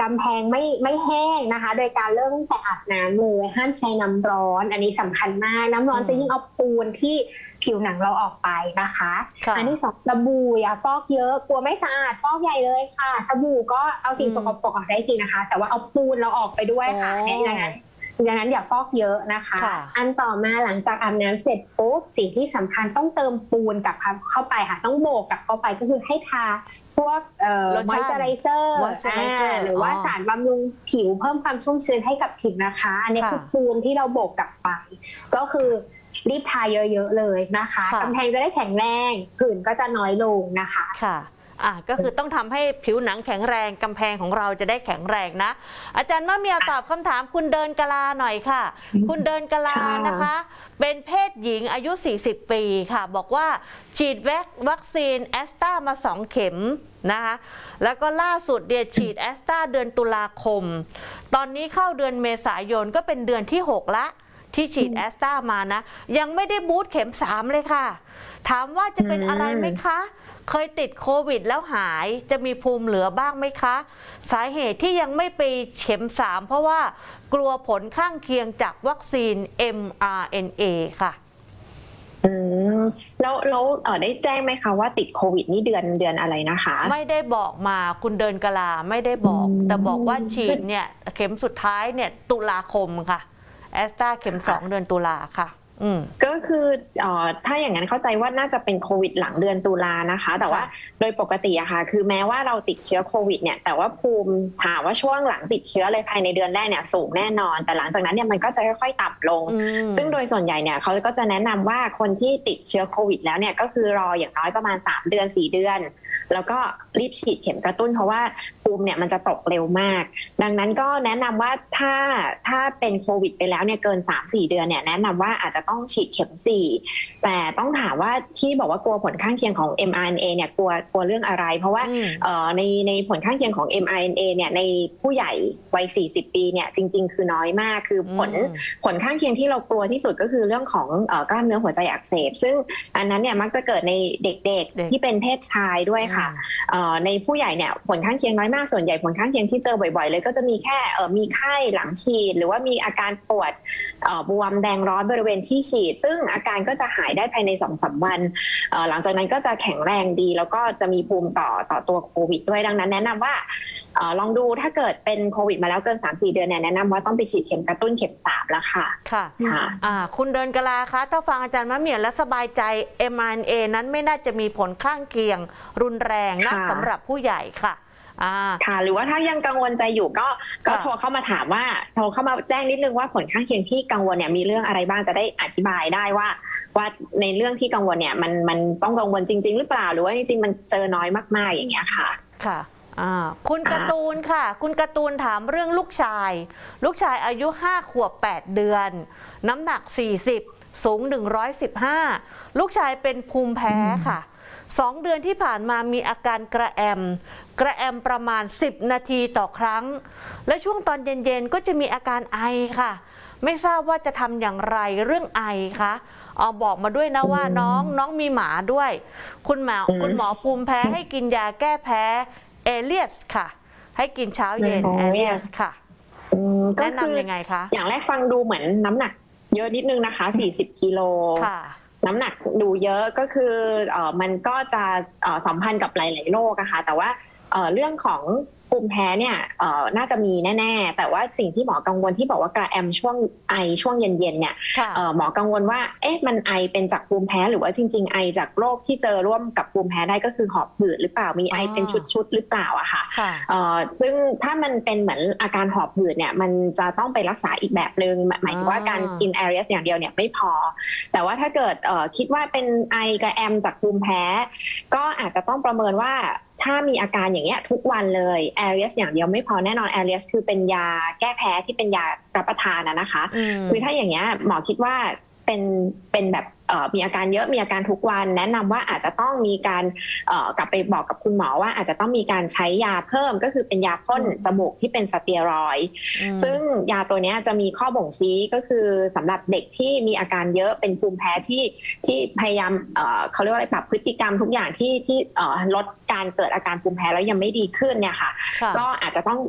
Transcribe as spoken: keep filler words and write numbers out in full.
กำแพงไม่ไม่แห้งนะคะโดยการเริ่มตั้งแต่อาบน้ำเลยห้ามใช้น้ำร้อนอันนี้สำคัญมากน้ำร้อนจะยิ่งเอาปูนที่ผิวหนังเราออกไปนะคะอันที่สองสบู่อย่าฟอกเยอะกลัวไม่สะอาดฟอกใหญ่เลยค่ะสบู่ก็เอาสิ่งสกปรกออกได้จริงนะคะแต่ว่าเอาปูนเราออกไปด้วยค่ะเนี่ยดังนั้นดังนั้นอย่าฟอกเยอะนะคะอันต่อมาหลังจากอาบน้ำเสร็จปุ๊บสิ่งที่สำคัญต้องเติมปูนกับเข้าไปค่ะต้องโบกกับเข้าไปก็คือให้ทาพวกเอ่อมอยส์เจอไรเซอร์หรือว่าสารบำรุงผิวเพิ่มความชุ่มชื้นให้กับผิวนะคะอันนี้คือปูนที่เราโบกกลับไปก็คือรีบทาเยอะๆเลยนะคะกำแพงจะได้แข็งแรงผื่นก็จะน้อยลงนะคะค่ะอ่ะก็คือต้องทำให้ผิวหนังแข็งแรงกำแพงของเราจะได้แข็งแรงนะอาจารย์มะเมียวตอบคำถามคุณเดินกะลาหน่อยค่ะคุณเดินกะลานะคะเป็นเพศหญิงอายุสี่สิบปีค่ะบอกว่าฉีดวัคซีนแอสตรามาสองเข็มนะคะแล้วก็ล่าสุดเดียฉีดแอสตราเดือนตุลาคมตอนนี้เข้าเดือนเมษายนก็เป็นเดือนที่หกละที่ฉีดแอสตรามานะยังไม่ได้บูสต์เข็มสามเลยค่ะถามว่าจะเป็นอะไรไหมคะเคยติดโควิดแล้วหายจะมีภูมิเหลือบ้างไหมคะสาเหตุที่ยังไม่ไปเข็มสามเพราะว่ากลัวผลข้างเคียงจากวัคซีน เอ็ม อาร์ เอ็น เอ ค่ะอืมแล้วแล้วเออได้แจ้งไหมคะว่าติดโควิดนี่เดือนเดือนอะไรนะคะไม่ได้บอกมาคุณเดินกะลาไม่ได้บอกแต่บอกว่าฉีดเนี่ยเข็มสุดท้ายเนี่ยตุลาคมค่ะแอสตราเข็มสองเดือนตุลาค่ะก็คืออถ้าอย่างนั้นเข้าใจว่าน่าจะเป็นโควิดหลังเดือนตุลานะคะแต่ว่าโดยปกติอะค่ะคือแม้ว่าเราติดเชื้อโควิดเนี่ยแต่ว่าภูมิถามว่าช่วงหลังติดเชื้อเลยภายในเดือนแรกเนี่ยสูงแน่นอนแต่หลังจากนั้นเนี่ยมันก็จะค่อยๆต่ำลงซึ่งโดยส่วนใหญ่เนี่ยเขาก็จะแนะนำว่าคนที่ติดเชื้อโควิดแล้วเนี่ยก็คือรออย่างน้อยประมาณสามเดือนสี่เดือนแล้วก็รีบฉีดเข็มกระตุ้นเพราะว่าภูมิเนี่ยมันจะตกเร็วมากดังนั้นก็แนะนำว่าถ้าถ้าเป็นโควิดไปแล้วเนี่ยเกิน สามถึงสี่ เดือนเนี่ยแนะนำว่าอาจจะต้องฉีดเข็มสี่แต่ต้องถามว่าที่บอกว่ากลัวผลข้างเคียงของ เอ็ม อาร์ เอ็น เอ เนี่ยกลัวกลัวเรื่องอะไรเพราะว่าในในผลข้างเคียงของ เอ็ม อาร์ เอ็น เอ เนี่ยในผู้ใหญ่วัยสี่สิบปีเนี่ยจริงๆคือน้อยมากคือผลผลข้างเคียงที่เรากลัวที่สุดก็คือเรื่องของกล้ามเนื้อหัวใจอักเสบซึ่งอันนั้นเนี่ยมักจะเกิดในเด็กๆที่เป็นเพศชายด้วยค่ะในผู้ใหญ่เนี่ยผลข้างเคียงน้อยมากส่วนใหญ่ผลข้างเคียงที่เจอบ่อยๆเลยก็จะมีแค่มีไข้หลังฉีดหรือว่ามีอาการปวดบวมแดงร้อนบริเวณที่ฉีดซึ่งอาการก็จะหายได้ภายใน สองถึงสาม วันหลังจากนั้นก็จะแข็งแรงดีแล้วก็จะมีภูมิต่อต่อตัวโควิดด้วยดังนั้นแนะนำว่าลองดูถ้าเกิดเป็นโควิดมาแล้วเกิน สามถึงสี่ เดือนเนี่ยแนะนำว่าต้องไปฉีดเข็มกระตุ้นเข็มสามแล้วค่ะค่ะอ่าคุณเดินกะลาคะถ้าฟังอาจารย์มะเหมี่ยวและสบายใจ เอ็ม อาร์ เอ็น เอ นั้นไม่น่าจะมีผลข้างเคียงรุนแรงนะสำหรับผู้ใหญ่ค่ะค่ะหรือว่าถ้ายังกังวลใจอยู่ก็ก็โทรเข้ามาถามว่าโทรเข้ามาแจ้งนิดนึงว่าผลข้างเคียงที่กังวลเนี่ยมีเรื่องอะไรบ้างจะได้อธิบายได้ว่าว่าในเรื่องที่กังวลเนี่ยมันมันต้องกังวลจริงๆหรือเปล่าหรือว่าจริงๆมันเจอน้อยมากๆอย่างเงี้ยค่ะค่ะคุณการ์ตูนค่ะคุณการ์ตูนถามเรื่องลูกชายลูกชายอายุห้าขวบแปดเดือนน้ำหนักสี่สิบสูงหนึ่งร้อยสิบห้าลูกชายเป็นภูมิแพ้ค่ะสองเดือนที่ผ่านมามีอาการกระแอมกระแอมประมาณสิบนาทีต่อครั้งและช่วงตอนเย็นๆก็จะมีอาการไอค่ะไม่ทราบว่าจะทำอย่างไรเรื่องไอคะเอาบอกมาด้วยนะว่าน้องน้องมีหมาด้วยคุณหมอคุณหมอภูมิแพ้ให้กินยาแก้แพ้เอเลียสค่ะให้กินเช้าเย็นเอเลียสค่ะแนะนำยังไงคะอย่างแรกฟังดูเหมือนน้ำหนักเยอะนิดนึงนะคะสี่สิบกิโลค่ะน้ำหนักดูเยอะก็คือเอ่อมันก็จะเอ่อสัมพันธ์กับหลายๆโรคอะค่ะแต่ว่าเอ่อเรื่องของภูมิแพ้เนี่ยเอ่อน่าจะมีแน่ๆแต่ว่าสิ่งที่หมอกังวลที่บอกว่ากระแอมช่วงไอช่วงเย็นๆเนี่ยเอ่อหมอกังวลว่าเอ๊ะมันไอเป็นจากภูมิแพ้หรือว่าจริงๆไอจากโรคที่เจอร่วมกับภูมิแพ้ได้ก็คือหอบหืดหรือเปล่ามีไอเป็นชุดๆหรือเปล่าอะค่ะเอ่อซึ่งถ้ามันเป็นเหมือนอาการหอบหืดเนี่ยมันจะต้องไปรักษาอีกแบบนึงหมายถึงว่าการกินแอเรียสอย่างเดียวเนี่ยไม่พอแต่ว่าถ้าเกิดเอ่อคิดว่าเป็นไอกระแอมจากภูมิแพ้ก็อาจจะต้องประเมินว่าถ้ามีอาการอย่างเงี้ยทุกวันเลยแอเรียสอย่างเดียวไม่พอแน่นอนแอเรียสคือเป็นยาแก้แพ้ที่เป็นยารับประทานนะคะคือถ้าอย่างเงี้ยหมอคิดว่าเป็นเป็นแบบมีอาการเยอะมีอาการทุกวันแนะนำว่าอาจจะต้องมีการกลับไปบอกกับคุณหมอว่าอาจจะต้องมีการใช้ยาเพิ่มก็คือเป็นยาพ่นจมูกที่เป็นสเตียรอยด์ซึ่งยาตัวนี้จะมีข้อบ่งชี้ก็คือสำหรับเด็กที่มีอาการเยอะเป็นภูมิแพ้ที่ที่พยายามเขาเรียกว่าอะไรปรับพฤติกรรมทุกอย่างที่ที่ลดการเกิดอาการภูมิแพ้แล้วยังไม่ดีขึ้นเนี่ยค่ะก็อาจจะต้อง